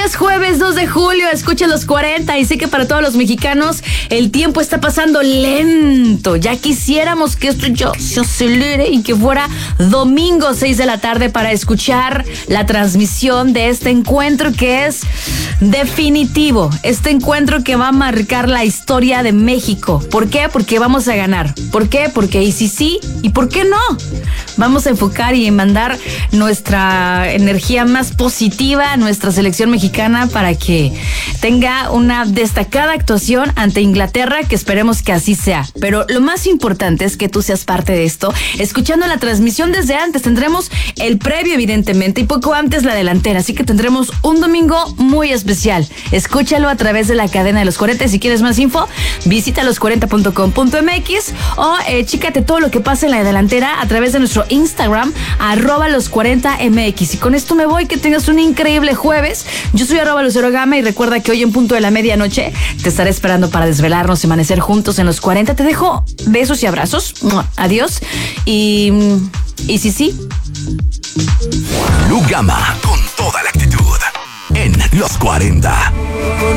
es jueves 2 de julio, escucha los 40 y sé que para todos los mexicanos el tiempo está pasando lento. Ya quisiéramos que esto ya se acelere y que fuera domingo 6 de la tarde para escuchar la transmisión de este encuentro que es definitivo. Este encuentro que va a marcar la historia de México. ¿Por qué? Porque vamos a ganar. ¿Por qué? Porque y si sí, ¿y por qué no? Vamos a enfocar y mandar nuestra energía más positiva a nuestra selección mexicana para que tenga una destacada actuación ante Inglaterra, que esperemos que así sea. Pero lo más importante es que tú seas parte de esto. Escuchando la transmisión desde antes, tendremos el previo, evidentemente, y poco antes la delantera. Así que tendremos un domingo muy especial. Escúchalo a través de la cadena de los 40. Si quieres más info, visita los40.com.mx o chícate todo lo que pasa en la delantera a través de nuestro Instagram, @los40mx. Y con esto me voy, que tengas un increíble jueves. Yo soy @lucerogama y recuerda que hoy en punto de la medianoche te estaré esperando para desvelarnos y amanecer juntos en los 40. Te dejo besos y abrazos. Adiós. Y sí. Lu Gama, con toda la actitud, en los 40.